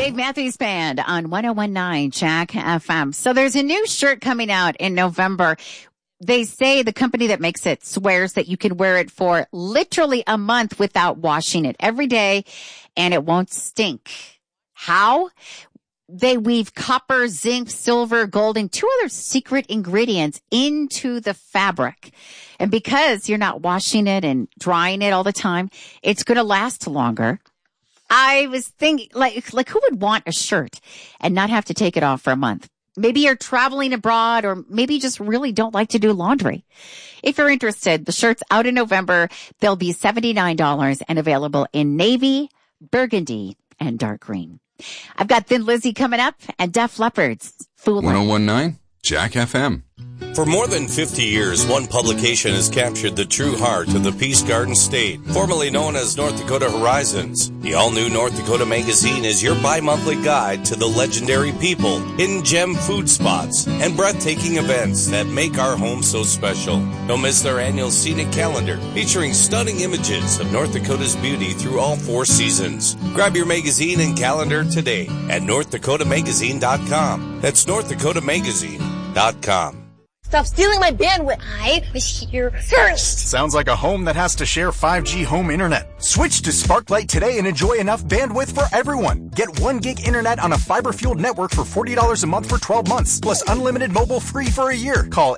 Dave Matthews Band on 101.9 Jack FM. So there's a new shirt coming out in November. They say the company that makes it swears that you can wear it for literally a month without washing it every day and it won't stink. How? They weave copper, zinc, silver, gold, and 2 other secret ingredients into the fabric. And because you're not washing it and drying it all the time, it's going to last longer. I was thinking, like who would want a shirt and not have to take it off for a month? Maybe you're traveling abroad, or maybe you just really don't like to do laundry. If you're interested, the shirt's out in November. They'll be $79 and available in navy, burgundy, and dark green. I've got Thin Lizzy coming up and Def Leppard's Fool. 101.9 Jack FM. For more than 50 years, one publication has captured the true heart of the Peace Garden State, formerly known as North Dakota Horizons. The all-new North Dakota Magazine is your bi-monthly guide to the legendary people, hidden gem food spots, and breathtaking events that make our home so special. Don't miss their annual scenic calendar, featuring stunning images of North Dakota's beauty through all 4 seasons. Grab your magazine and calendar today at NorthDakotaMagazine.com. That's NorthDakotaMagazine.com. Stop stealing my bandwidth. I was here first. Sounds like a home that has to share 5G home internet. Switch to Sparklight today and enjoy enough bandwidth for everyone. Get 1 gig internet on a fiber-fueled network for $40 a month for 12 months, plus unlimited mobile free for a year. Call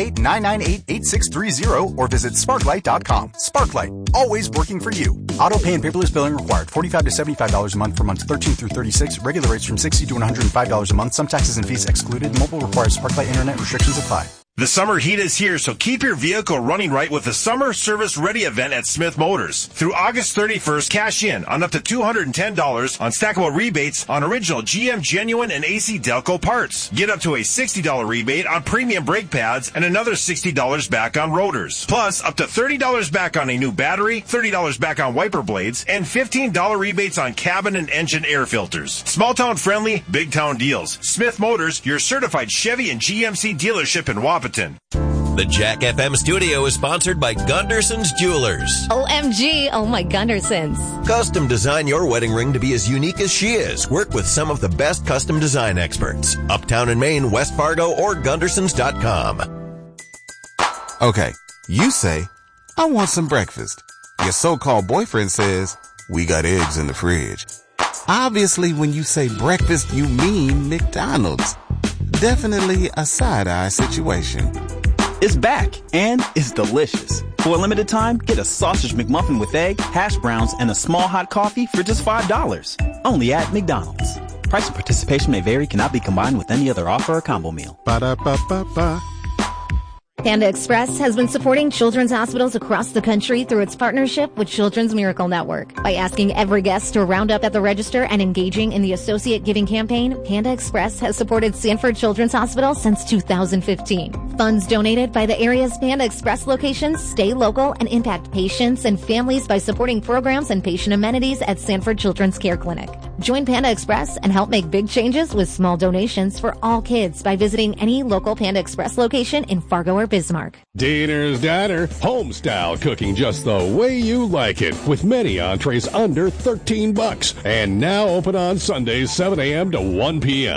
888-998-8630 or visit sparklight.com. Sparklight, always working for you. Auto pay and paperless billing required. $45 to $75 a month for months 13 through 36. Regular rates from $60 to $105 a month. Some taxes and fees excluded. Mobile requires Sparklight internet. Restrictions apply. The summer heat is here, so keep your vehicle running right with the Summer Service Ready event at Smith Motors. Through August 31st, cash in on up to $210 on stackable rebates on original GM Genuine and AC Delco parts. Get up to a $60 rebate on premium brake pads and another $60 back on rotors. Plus, up to $30 back on a new battery, $30 back on wiper blades, and $15 rebates on cabin and engine air filters. Small town friendly, big town deals. Smith Motors, your certified Chevy and GMC dealership in Wapaton. The Jack FM studio is sponsored by Gunderson's Jewelers. OMG, oh my Gundersons. Custom design your wedding ring to be as unique as she is. Work with some of the best custom design experts. Uptown in Maine, West Fargo, or Gundersons.com. Okay, you say, I want some breakfast. Your so-called boyfriend says, we got eggs in the fridge. Obviously, when you say breakfast, you mean McDonald's. Definitely a side-eye situation. It's back, and it's delicious. For a limited time, get a sausage McMuffin with egg, hash browns, and a small hot coffee for just $5. Only at McDonald's. Price and participation may vary, cannot be combined with any other offer or combo meal. Ba-da-ba-ba-ba. Panda Express has been supporting children's hospitals across the country through its partnership with Children's Miracle Network. By asking every guest to round up at the register and engaging in the Associate Giving campaign, Panda Express has supported Sanford Children's Hospital since 2015. Funds donated by the area's Panda Express locations stay local and impact patients and families by supporting programs and patient amenities at Sanford Children's Care Clinic. Join Panda Express and help make big changes with small donations for all kids by visiting any local Panda Express location in Fargo or Bismarck. Diner's Diner, home-style cooking just the way you like it, with many entrees under $13. And now open on Sundays, 7 a.m. to 1 p.m.